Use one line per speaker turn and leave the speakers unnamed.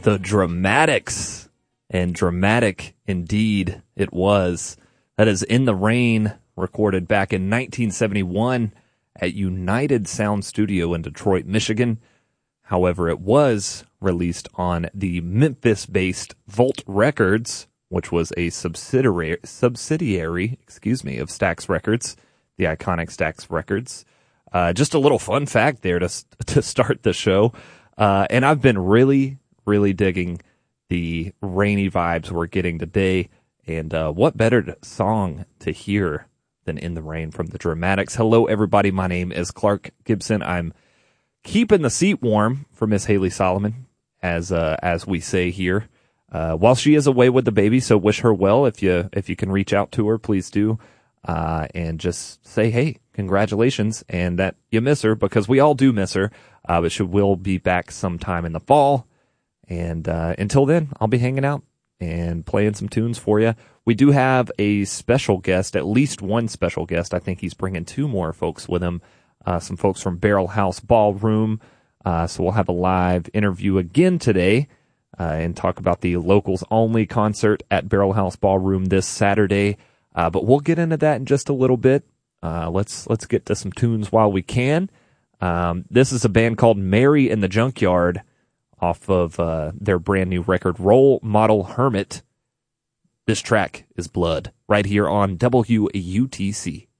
The Dramatics, and dramatic indeed it was. That is In the Rain, recorded back in 1971 at United Sound Studio in Detroit, Michigan. However, it was released on the Memphis-based Volt Records, which was a subsidiary, of Stax Records, the iconic Stax Records. Just a little fun fact there to start the show. And I've been really digging the rainy vibes we're getting today. And what better song to hear than In the Rain from the Dramatics. Hello, everybody. My name is Clark Gibson. I'm keeping the seat warm for Miss Haley Solomon, as we say here, while she is away with the baby. So wish her well. If you can reach out to her, please do, and just say, hey, congratulations, and that you miss her, because we all do miss her. But she will be back sometime in the fall. And until then, I'll be hanging out and playing some tunes for you. We do have a special guest, at least one special guest. I think he's bringing two more folks with him. Some folks from Barrel House Ballroom. So we'll have a live interview again today and talk about the Locals Only concert at Barrel House Ballroom this Saturday. But we'll get into that in just a little bit. Let's get to some tunes while we can. This is a band called Mary in the Junkyard off of their brand new record, Role Model Hermit. This track is Blood, right here on WUTC.